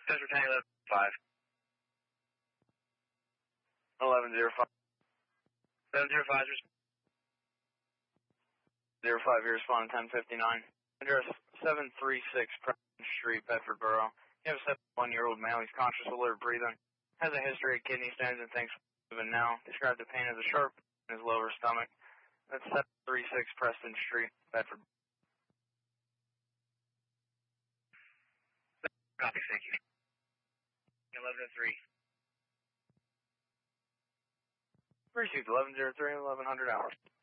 Central Tank 1105. 1105. 705 05, you respond 1059. Address 736 Preston Street, Bedford Borough. You have a 71-year-old male. He's conscious, alert, breathing. Has a history of kidney stones and thinks even now. Described the pain as a sharp in his lower stomach. That's 736 Preston Street, Bedford. Copy, thank you. 1103. Received 1103 and 1100 hours.